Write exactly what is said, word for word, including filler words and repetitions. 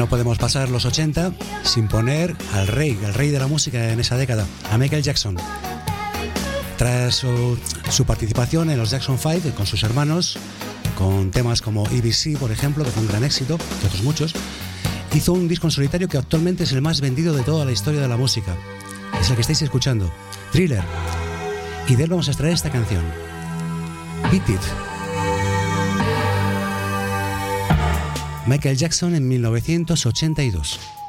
no podemos pasar los ochenta sin poner al rey, al rey de la música en esa década, a Michael Jackson. Tras su, su participación en los Jackson Five con sus hermanos, con temas como E B C, por ejemplo, que fue un gran éxito, y otros muchos, hizo un disco en solitario que actualmente es el más vendido de toda la historia de la música. Es el que estáis escuchando, Thriller. Y de él vamos a extraer esta canción, Beat It. Michael Jackson en mil novecientos ochenta y dos.